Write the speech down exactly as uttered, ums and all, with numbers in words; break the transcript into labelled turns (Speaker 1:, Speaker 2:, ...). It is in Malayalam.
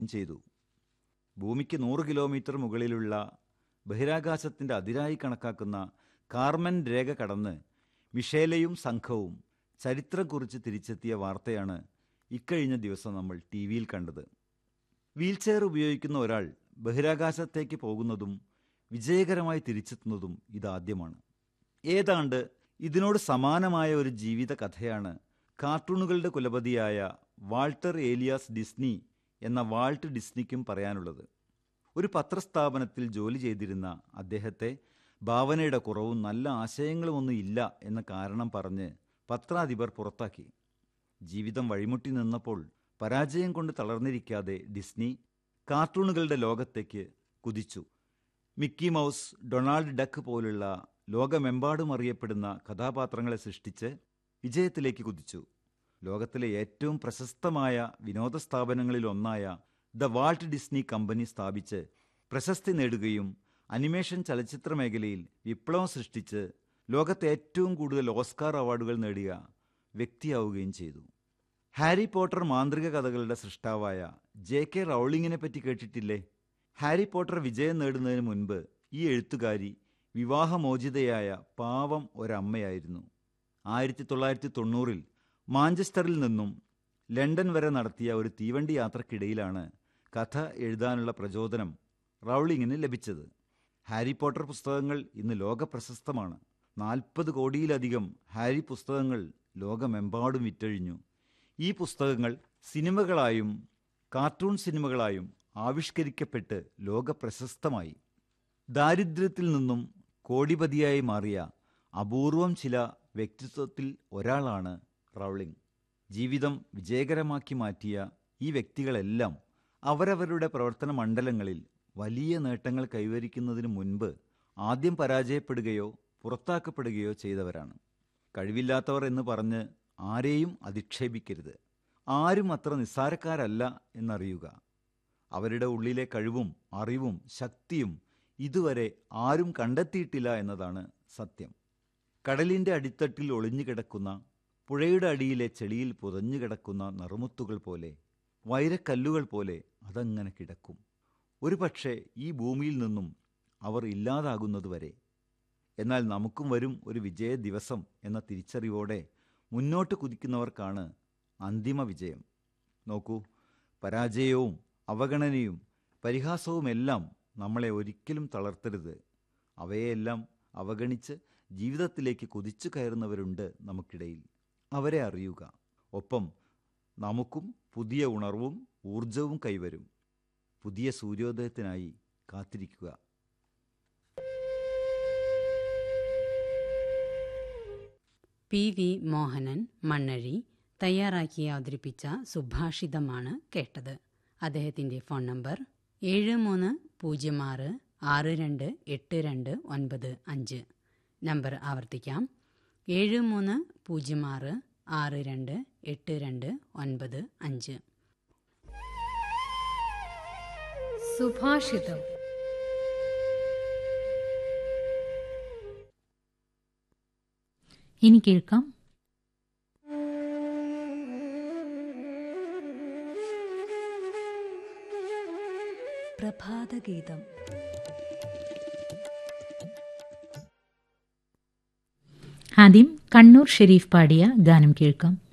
Speaker 1: ചെയ്തു. ഭൂമിക്ക് നൂറ് കിലോമീറ്റർ മുകളിലുള്ള ബഹിരാകാശത്തിൻ്റെ അതിരായി കണക്കാക്കുന്ന കാർമൻ രേഖ കടന്ന് മിഷേലയും സംഘവും ചരിത്രം കുറിച്ച് തിരിച്ചെത്തിയ വാർത്തയാണ് ഇക്കഴിഞ്ഞ ദിവസം നമ്മൾ ടി വിയിൽ കണ്ടത്. വീൽചെയർ ഉപയോഗിക്കുന്ന ഒരാൾ ബഹിരാകാശത്തേക്ക് പോകുന്നതും വിജയകരമായി തിരിച്ചെത്തുന്നതും ഇതാദ്യമാണ്. ഏതാണ്ട് ഇതിനോട് സമാനമായ ഒരു ജീവിത കഥയാണ് കാർട്ടൂണുകളുടെ കുലപതിയായ വാൾട്ടർ ഏലിയാസ് ഡിസ്നി എന്ന വാൾട്ട് ഡിസ്നിക്കും പറയാനുള്ളത്. ഒരു പത്രസ്ഥാപനത്തിൽ ജോലി ചെയ്തിരുന്ന അദ്ദേഹത്തെ ഭാവനയുടെ കുറവും നല്ല ആശയങ്ങളുമൊന്നും ഇല്ല എന്ന കാരണം പറഞ്ഞ് പത്രാധിപർ പുറത്താക്കി. ജീവിതം വഴിമുട്ടി നിന്നപ്പോൾ പരാജയം കൊണ്ട് തളർന്നിരിക്കാതെ ഡിസ്നി കാർട്ടൂണുകളുടെ ലോകത്തേക്ക് കുതിച്ചു. മിക്കി മൗസ്, ഡൊണാൾഡ് ഡക്ക് പോലുള്ള ലോകമെമ്പാടും അറിയപ്പെടുന്ന കഥാപാത്രങ്ങളെ സൃഷ്ടിച്ച് വിജയത്തിലേക്ക് കുതിച്ചു. ലോകത്തിലെ ഏറ്റവും പ്രശസ്തമായ വിനോദ സ്ഥാപനങ്ങളിലൊന്നായ ദ വാൾട്ട് ഡിസ്നി കമ്പനി സ്ഥാപിച്ച് പ്രശസ്തി നേടുകയും അനിമേഷൻ ചലച്ചിത്ര മേഖലയിൽ വിപ്ലവം സൃഷ്ടിച്ച് ലോകത്തെ ഏറ്റവും കൂടുതൽ ഓസ്കാർ അവാർഡുകൾ നേടിയ വ്യക്തിയാവുകയും ചെയ്തു. ഹാരി പോട്ടർ മാന്ത്രിക കഥകളുടെ സൃഷ്ടാവായ ജെ കെ റൗളിങ്ങിനെ പറ്റി കേട്ടിട്ടില്ലേ? ഹാരി പോട്ടർ വിജയം നേടുന്നതിന് മുൻപ് ഈ എഴുത്തുകാരി വിവാഹമോചിതയായ പാവം ഒരമ്മയായിരുന്നു. ആയിരത്തി തൊള്ളായിരത്തി തൊണ്ണൂറിൽ മാഞ്ചസ്റ്ററിൽ നിന്നും ലണ്ടൻ വരെ നടത്തിയ ഒരു തീവണ്ടി യാത്രക്കിടയിലാണ് കഥ എഴുതാനുള്ള പ്രചോദനം റൗളിങ്ങിന് ലഭിച്ചത്. ഹാരി പോട്ടർ പുസ്തകങ്ങൾ ഇന്ന് ലോകപ്രശസ്തമാണ്. നാൽപ്പത് കോടിയിലധികം ഹാരി പുസ്തകങ്ങൾ ലോകമെമ്പാടും വിറ്റഴിഞ്ഞു. ഈ പുസ്തകങ്ങൾ സിനിമകളായും കാർട്ടൂൺ സിനിമകളായും ആവിഷ്കരിക്കപ്പെട്ട് ലോകപ്രശസ്തമായി. ദാരിദ്ര്യത്തിൽ നിന്നും കോടിപതിയായി മാറിയ അപൂർവം ചില വ്യക്തിത്വത്തിൽ ഒരാളാണ് റൗളിംഗ്. ജീവിതം വിജയകരമാക്കി മാറ്റിയ ഈ വ്യക്തികളെല്ലാം അവരവരുടെ പ്രവർത്തന മണ്ഡലങ്ങളിൽ വലിയ നേട്ടങ്ങൾ കൈവരിക്കുന്നതിന് മുൻപ് ആദ്യം പരാജയപ്പെടുകയോ പുറത്താക്കപ്പെടുകയോ ചെയ്തവരാണ്. കഴിവില്ലാത്തവർ എന്ന് പറഞ്ഞ് ആരെയും അധിക്ഷേപിക്കരുത്. ആരും അത്ര നിസ്സാരക്കാരല്ല എന്നറിയുക. അവരുടെ ഉള്ളിലെ കഴിവും അറിവും ശക്തിയും ഇതുവരെ ആരും കണ്ടെത്തിയിട്ടില്ല എന്നതാണ് സത്യം. കടലിൻ്റെ അടിത്തട്ടിൽ ഒളിഞ്ഞുകിടക്കുന്ന, പുഴയുടെ അടിയിലെ ചെളിയിൽ പുതഞ്ഞുകിടക്കുന്ന നറുമുത്തുകൾ പോലെ, വൈരക്കല്ലുകൾ പോലെ അതങ്ങനെ കിടക്കും. ഒരു പക്ഷേ ഈ ഭൂമിയിൽ നിന്നും അവർ ഇല്ലാതാകുന്നതുവരെ. എന്നാൽ നമുക്കും വരും ഒരു വിജയ ദിവസം എന്ന തിരിച്ചറിവോടെ മുന്നോട്ട് കുതിക്കുന്നവർക്കാണ് അന്തിമ വിജയം. നോക്കൂ, പരാജയവും അവഗണനയും പരിഹാസവുമെല്ലാം നമ്മളെ ഒരിക്കലും തളർത്തരുത്. അവയെല്ലാം അവഗണിച്ച് ജീവിതത്തിലേക്ക് കുതിച്ചു കയറുന്നവരുണ്ട് നമുക്കിടയിൽ. അവരെ അറിയുക. ഒപ്പം നമുക്കും പുതിയ ഉണർവും ഊർജവും കൈവരും. പുതിയ സൂര്യോദയത്തിനായി കാത്തിരിക്കുക.
Speaker 2: പി വി മോഹനൻ മണ്ണഴി തയ്യാറാക്കി അവതരിപ്പിച്ച സുഭാഷിതമാണ് കേട്ടത്. അദ്ദേഹത്തിൻ്റെ ഫോൺ നമ്പർ ഏഴ് മൂന്ന് പൂജ്യം ആറ് ആറ് രണ്ട് എട്ട് രണ്ട് ഒൻപത് അഞ്ച്. നമ്പർ ആവർത്തിക്കാം: ഏഴ് മൂന്ന് പൂജ്യം ആറ് ആറ് രണ്ട് എട്ട് രണ്ട് ഒൻപത് അഞ്ച്.
Speaker 3: സുഭാഷിതം. ഇനി കേൾക്കാം പ്രഭാതഗീതം. ആദ്യം കണ്ണൂർ ഷെരീഫ് പാടിയ ഗാനം കേൾക്കാം.